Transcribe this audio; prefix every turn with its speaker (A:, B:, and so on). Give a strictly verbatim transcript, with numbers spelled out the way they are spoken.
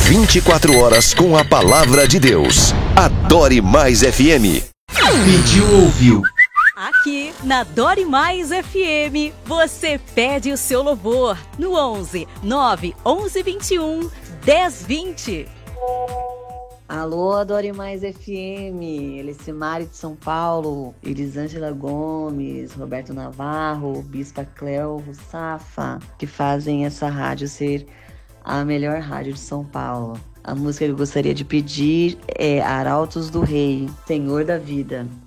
A: vinte e quatro horas com a palavra de Deus. Adore Mais F M.
B: Pediu, ouviu.
C: Aqui na Adore Mais F M, você pede o seu louvor no onze nove onze vinte e um dez vinte.
D: Alô, Adore Mais F M, Elicimari de São Paulo, Elisângela Gomes, Roberto Navarro, Bispa Cleo Safa, que fazem essa rádio ser a melhor rádio de São Paulo. A música que eu gostaria de pedir é Arautos do Rei, Senhor da Vida.